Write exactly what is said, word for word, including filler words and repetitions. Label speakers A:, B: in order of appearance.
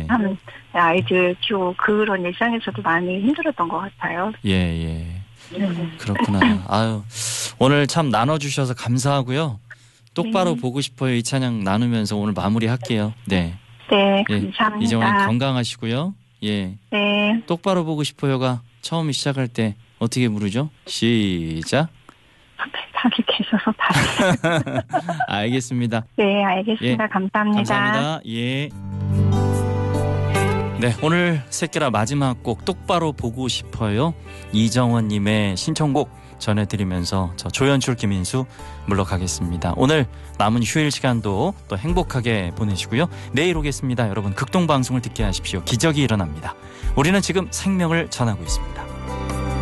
A: 참 아이들 키우고 그런 일상에서도 많이 힘들었던 것 같아요.
B: 예, 예.
A: 네.
B: 그렇구나. 아유, 오늘 참 나눠주셔서 감사하고요. 똑바로
A: 네.
B: 보고 싶어요. 이 찬양 나누면서 오늘 마무리할게요. 네.
A: 네,
B: 예.
A: 감사합니다.
B: 이정원 건강하시고요. 예.
A: 네.
B: 똑바로 보고 싶어요가 처음 시작할 때 어떻게 부르죠? 시작.
A: 답이 계셔서 답이.
B: 알겠습니다.
A: 네, 알겠습니다.
B: 예.
A: 감사합니다.
B: 감사합니다. 예. 네, 오늘 새끼라 마지막 곡 똑바로 보고 싶어요. 이정원님의 신청곡 전해드리면서 저 조연출 김인수 물러가겠습니다. 오늘 남은 휴일 시간도 또 행복하게 보내시고요. 내일 오겠습니다. 여러분 극동방송을 듣게 하십시오. 기적이 일어납니다. 우리는 지금 생명을 전하고 있습니다.